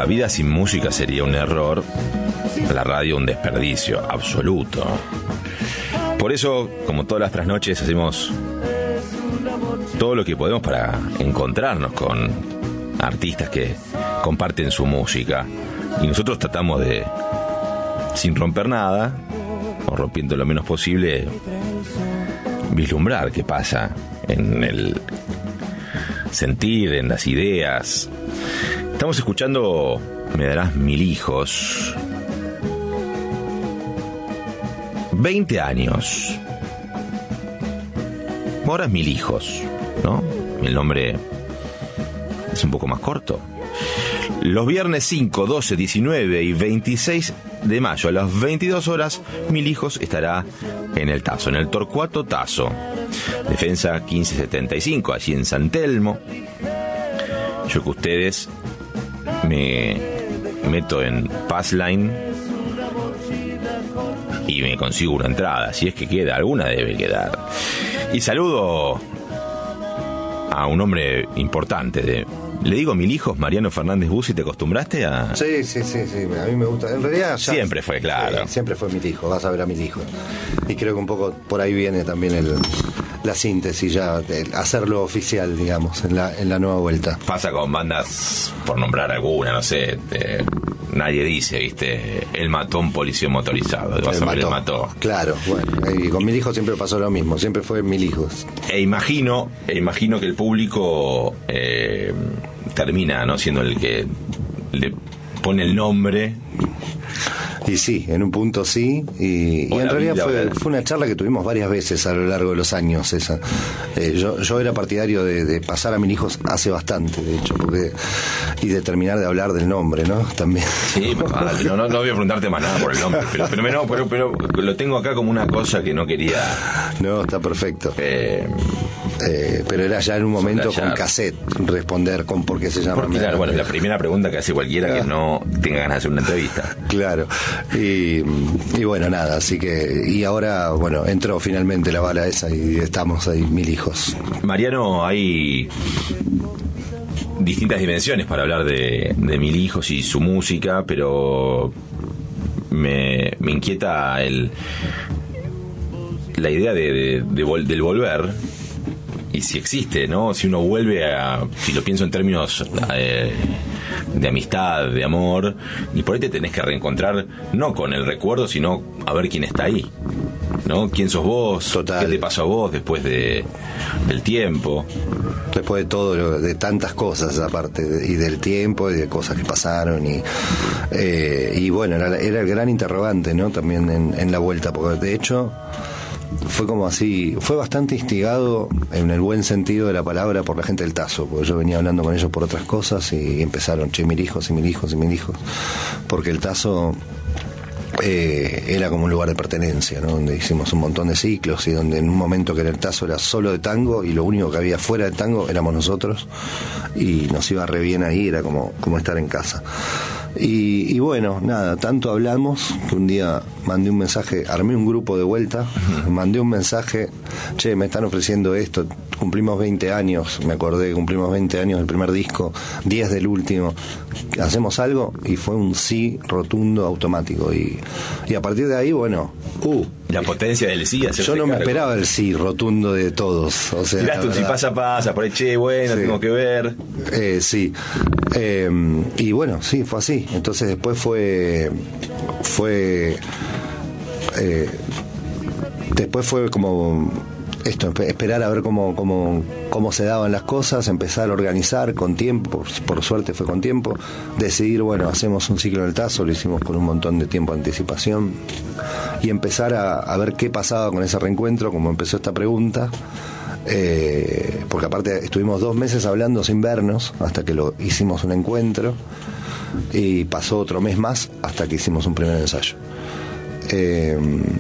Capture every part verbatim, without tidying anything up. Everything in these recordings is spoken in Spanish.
La vida sin música sería un error, la radio un desperdicio absoluto. Por eso, como todas las trasnoches, hacemos todo lo que podemos para encontrarnos con artistas que comparten su música. Y nosotros tratamos de, sin romper nada, o rompiendo lo menos posible, vislumbrar qué pasa en el sentir, en las ideas. Estamos escuchando Me darás mil hijos. veinte años. Ahora es Mil hijos, ¿no? El nombre es un poco más corto. Los viernes cinco, doce, diecinueve y veintiséis de mayo a las veintidós horas, Mil hijos estará en el Tazo, en el Torcuato Tazo. Defensa quince setenta y cinco, allí en San Telmo. Yo que ustedes me meto en Passline y me consigo una entrada. Si es que queda, alguna debe quedar. Y saludo a un hombre importante de... Le digo Mil hijos, Mariano Fernández Bussi, ¿te acostumbraste a...? Sí, sí, sí, sí, a mí me gusta. En realidad ya... Siempre fue, claro. Sí, siempre fue Mil hijos, vas a ver a Mil hijos. Y creo que un poco por ahí viene también el, la síntesis ya, el hacerlo oficial, digamos, en la, en la nueva vuelta. Pasa con bandas, por nombrar alguna, no sé, te, nadie dice, ¿viste? Él mató a un policía motorizado, vas a ver, él mató. Claro, bueno, y con Mil hijos siempre pasó lo mismo, siempre fue Mil hijos. E imagino, e imagino que el público... Eh, termina no siendo el que le pone el nombre. Y sí, en un punto sí, y, y en realidad fue, fue una charla que tuvimos varias veces a lo largo de los años esa. Eh, yo, yo era partidario de, de pasar a Mil hijos hace bastante, de hecho, porque, y de terminar de hablar del nombre, ¿no? También. Sí, papá, no, no, no voy a preguntarte más nada por el nombre, pero, pero, no, pero, pero lo tengo acá como una cosa que no quería. No, está perfecto. Eh, eh, pero era ya en un momento con cassette responder con por qué se llama. Porque, claro, bueno, la primera pregunta que hace cualquiera que no tenga ganas de hacer una entrevista. Claro. Y, y bueno, nada, así que... Y ahora, bueno, entró finalmente la bala esa y estamos ahí, Mil hijos. Mariano, hay distintas dimensiones para hablar de, de Mil hijos y su música, pero me, me inquieta el la idea de, de, de vol, del volver. Y si existe, ¿no? Si uno vuelve a... Si lo pienso en términos eh, de amistad, de amor, y por ahí te tenés que reencontrar, no con el recuerdo, sino a ver quién está ahí, ¿no? ¿Quién sos vos? Total. ¿Qué te pasó a vos después de del tiempo? Después de todo, de tantas cosas aparte, y del tiempo, y de cosas que pasaron, y eh, y bueno, era, era el gran interrogante, ¿no? También en, en la vuelta, porque de hecho... Fue como así, fue bastante instigado en el buen sentido de la palabra por la gente del Tazo, porque yo venía hablando con ellos por otras cosas y empezaron, che, Mil hijos y Mil hijos y Mil hijos, porque el Tazo eh, era como un lugar de pertenencia, ¿no? Donde hicimos un montón de ciclos y donde en un momento que era el Tazo era solo de tango y lo único que había fuera de tango éramos nosotros y nos iba re bien ahí, era como, como estar en casa. Y, y bueno, nada, tanto hablamos que un día mandé un mensaje, armé un grupo de vuelta, mandé un mensaje, che, me están ofreciendo esto, cumplimos veinte años, me acordé, cumplimos veinte años del primer disco, diez del último, ¿hacemos algo? Y fue un sí rotundo, automático, y, y a partir de ahí, bueno, uh, la potencia del sí. Yo no me cargo. Esperaba el sí rotundo de todos. O sea, tiraste un sí pasa pasa, por ahí, che, bueno, sí. Tengo que ver. Eh, sí. Eh, y bueno, sí, fue así. Entonces después fue... Fue... Eh, después fue como... Esto, esperar a ver cómo, cómo, cómo se daban las cosas, empezar a organizar con tiempo, por, por suerte fue con tiempo, decidir, bueno, hacemos un ciclo en el Tazo, lo hicimos con un montón de tiempo de anticipación, y empezar a, a ver qué pasaba con ese reencuentro, como empezó esta pregunta, eh, porque aparte estuvimos dos meses hablando sin vernos, hasta que lo hicimos un encuentro, y pasó otro mes más hasta que hicimos un primer ensayo. Eh,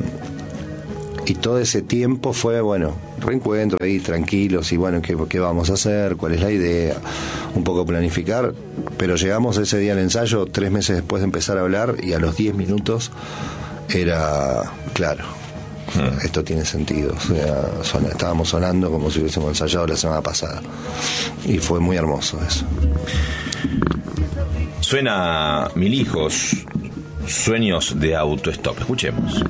Y todo ese tiempo fue, bueno, reencuentro ahí tranquilos y bueno, ¿qué, qué vamos a hacer? ¿Cuál es la idea? Un poco planificar, pero llegamos ese día al ensayo, tres meses después de empezar a hablar, y a los diez minutos era claro, hmm. esto tiene sentido. O sea, son, estábamos sonando como si hubiésemos ensayado la semana pasada y fue muy hermoso eso. Suena Mil Hijos, Sueños de Autostop. Escuchemos.